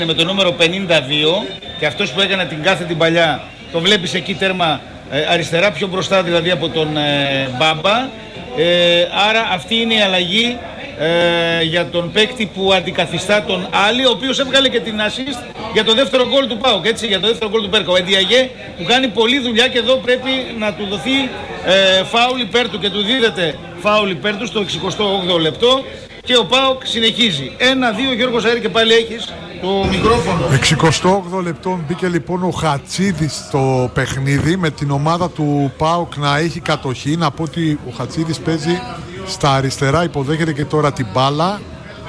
με το νούμερο 52 και αυτός που έκανε την κάθετη παλιά το βλέπεις εκεί τέρμα αριστερά πιο μπροστά δηλαδή από τον Μπάμπα. Άρα αυτή είναι η αλλαγή για τον παίκτη που αντικαθιστά τον Άλλη, ο οποίος έβγαλε και την assist για το δεύτερο γκολ του ΠΑΟΚ, έτσι, για το δεύτερο γκολ του Πέρκα. Ο Εντιαγέ που κάνει πολλή δουλειά και εδώ πρέπει να του δοθεί φάουλ υπέρ του και του δίδεται φάουλ υπέρ του στο 68ο λεπτό και ο ΠΑΟΚ συνεχίζει. 1-2, Γιώργος Αέρη, και πάλι έχεις το μικρόφωνο. 68ο λεπτό μπήκε λοιπόν ο Χατσίδης στο παιχνίδι με την ομάδα του ΠΑΟΚ να έχει κατοχή. Να πω ότι ο Χατσίδης παίζει στα αριστερά, υποδέχεται και τώρα την μπάλα.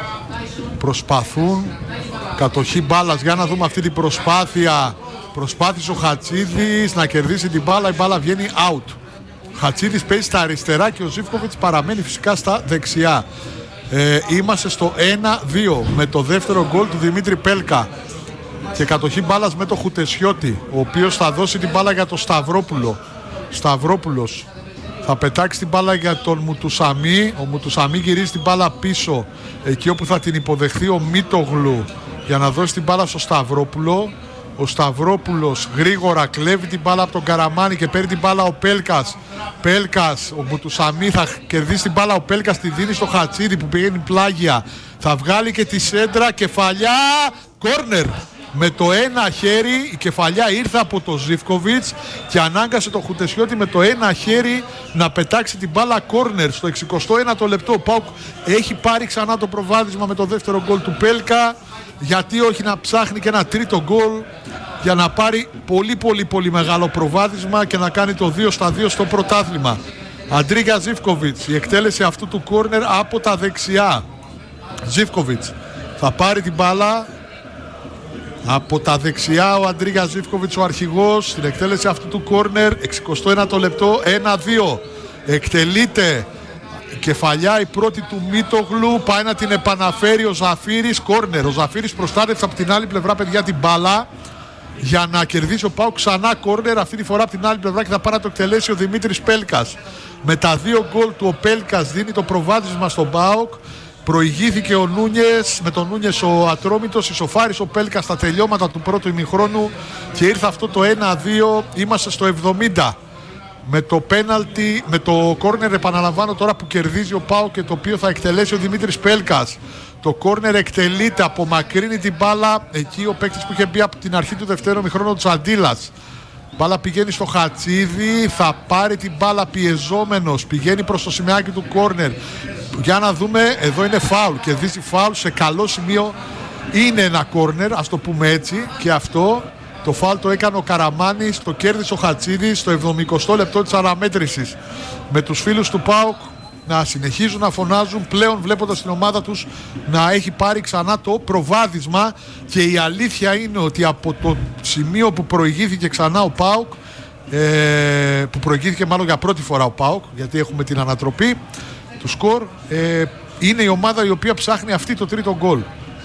Προσπαθούν κατοχή μπάλας. Για να δούμε αυτή την προσπάθεια. Προσπάθησε ο Χατσίδης να κερδίσει την μπάλα, η μπάλα βγαίνει out. Χατσίδης παίζει στα αριστερά και ο Ζίβκοβιτς παραμένει φυσικά στα δεξιά. Είμαστε στο 1-2 με το δεύτερο γκολ του Δημήτρη Πέλκα και κατοχή μπάλας με το Χουτεσιώτη, ο οποίος θα δώσει την μπάλα για τον Σταυρόπουλο. Σταυρόπουλος θα πετάξει την μπάλα για τον Μουτουσαμί. Ο Μουτουσαμί γυρίζει την μπάλα πίσω εκεί όπου θα την υποδεχθεί ο Μίτογλου για να δώσει την μπάλα στο Σταυρόπουλο. Ο Σταυρόπουλος γρήγορα κλέβει την μπάλα από τον Καραμάνη και παίρνει την μπάλα ο Πέλκας. Πέλκας, ο Μουτουσαμί θα κερδίσει την μπάλα, ο Πέλκας τη δίνει στο Χατσίδη που πηγαίνει πλάγια. Θα βγάλει και τη σέντρα, κεφαλιά, κόρνερ. Με το ένα χέρι η κεφαλιά ήρθε από το Ζίβκοβιτς και ανάγκασε το Χουτεσιώτη με το ένα χέρι να πετάξει την μπάλα κόρνερ στο 61ο λεπτό. Ο ΠΑΟΚ έχει πάρει ξανά το προβάδισμα με το δεύτερο γκολ του Πέλκα. Γιατί όχι να ψάχνει και ένα τρίτο γκολ για να πάρει πολύ μεγάλο προβάδισμα και να κάνει το 2-2 στο πρωτάθλημα. Αντρίγια Ζίβκοβιτς, η εκτέλεση αυτού του κόρνερ από τα δεξιά. Ζίβκοβιτς θα πάρει την μπάλα από τα δεξιά, ο Αντρίγια Ζίβκοβιτς, ο αρχηγός, στην εκτέλεση αυτού του κόρνερ. 61ο λεπτό, 1-2. Εκτελείται κεφαλιά η πρώτη του Μίτογλου, πάει να την επαναφέρει ο Ζαφύρης, κόρνερ. Ο Ζαφύρης προστάτευσε από την άλλη πλευρά, παιδιά, την μπάλα για να κερδίσει ο ΠΑΟΚ ξανά κόρνερ, αυτή τη φορά από την άλλη πλευρά, και θα πάει να το εκτελέσει ο Δημήτρης Πέλκας. Με τα δύο γκολ του ο Πέλκας δίνει το προβάδισμα στον ΠΑΟΚ. Προηγήθηκε ο Νούνιες, με τον Νούνιες ο Ατρόμητος, ισοφάρισε ο Πέλκας στα τελειώματα του πρώτου ημιχρόνου και ήρθε αυτό το 1-2. Είμαστε στο 70. Με το πέναλτι, με το κόρνερ, επαναλαμβάνω τώρα, που κερδίζει ο ΠΑΟΚ και το οποίο θα εκτελέσει ο Δημήτρης Πέλκας. Το κόρνερ εκτελείται, απομακρύνει την μπάλα εκεί ο παίκτης που είχε μπει από την αρχή του δεύτερου ημιχρόνου, ο Τσαντίλας. Μπάλα πηγαίνει στο Χατσίδη, θα πάρει την μπάλα πιεζόμενος, πηγαίνει προς το σημαίακι του κόρνερ. Για να δούμε, εδώ είναι φάουλ, κερδίζει φάουλ σε καλό σημείο. Είναι ένα κόρνερ, ας το πούμε έτσι, και αυτό το φάουλ το έκανε ο Καραμάνης, το κέρδισε ο Χατσίδης στο 70ο λεπτό της αναμέτρησης. Με τους φίλους του ΠΑΟΚ να συνεχίζουν να φωνάζουν, πλέον βλέποντας την ομάδα τους να έχει πάρει ξανά το προβάδισμα, και η αλήθεια είναι ότι από το σημείο που προηγήθηκε ξανά ο ΠΑΟΚ, που προηγήθηκε μάλλον για πρώτη φορά ο ΠΑΟΚ, γιατί έχουμε την ανατροπή του σκορ, είναι η ομάδα η οποία ψάχνει αυτή το τρίτο γκολ.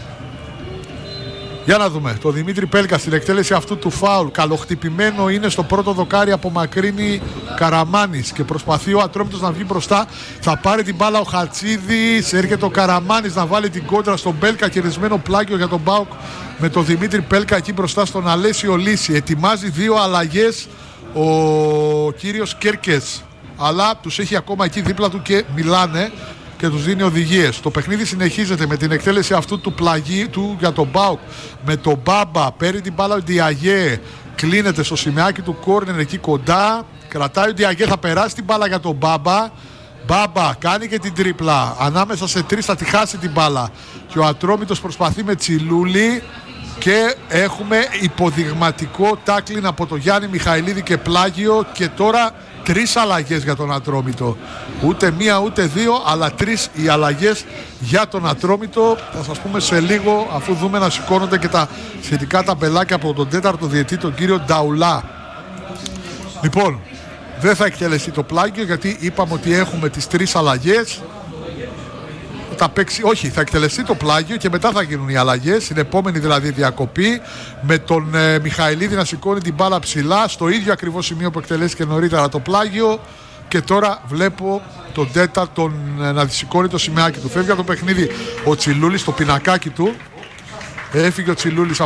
Για να δούμε, το Δημήτρη Πέλκα στην εκτέλεση αυτού του φάουλ, καλοχτυπημένο είναι στο πρώτο δοκάρι, απομακρύνει Καραμάνης και προσπαθεί ο Ατρόμητος να βγει μπροστά. Θα πάρει την μπάλα ο Χατσίδης, έρχεται ο Καραμάνης να βάλει την κόντρα στον Πέλκα, κερδισμένο πλάγιο για τον ΠΑΟΚ με τον Δημήτρη Πέλκα εκεί μπροστά στον Αλέσιο Λύση. Ετοιμάζει δύο αλλαγές ο κύριος Κέρκες, αλλά τους έχει ακόμα εκεί δίπλα του και μιλάνε και τους δίνει οδηγίες. Το παιχνίδι συνεχίζεται με την εκτέλεση αυτού του πλαγίου για τον ΠΑΟΚ με τον Μπάμπα. Παίρνει την μπάλα ο Ντιαγέ, κλείνεται στο σημαίακι του κόρνερ εκεί κοντά. Κρατάει ο Ντιαγέ, θα περάσει την μπάλα για τον Μπάμπα. Μπάμπα κάνει και την τρίπλα. Ανάμεσα σε τρεις θα τη χάσει την μπάλα. Και ο Ατρόμητος προσπαθεί με Τσιλούλη. Και έχουμε υποδειγματικό τάκλιν από τον Γιάννη Μιχαηλίδη και πλάγιο. Και τώρα τρεις αλλαγές για τον Ατρόμητο. Ούτε μία ούτε δύο, αλλά τρεις οι αλλαγές για τον Ατρόμητο. Θα σας πούμε σε λίγο, αφού δούμε να σηκώνονται και τα σχετικά ταμπελάκια από τον τέταρτο διαιτή, τον κύριο Νταουλά. Λοιπόν, δεν θα εκτελεστεί το πλάγιο, γιατί είπαμε ότι έχουμε τις τρεις αλλαγές. Όχι, θα εκτελεστεί το πλάγιο και μετά θα γίνουν οι αλλαγές, στην επόμενη δηλαδή διακοπή, με τον Μιχαηλίδη να σηκώνει την μπάλα ψηλά στο ίδιο ακριβώς σημείο που εκτελέστηκε νωρίτερα το πλάγιο. Και τώρα βλέπω τον τέταρτον να σηκώνει το σημαίακι του. Φεύγει από το παιχνίδι ο Τσιλούλης στο πινακάκι του. Έφυγε ο Τσιλούλης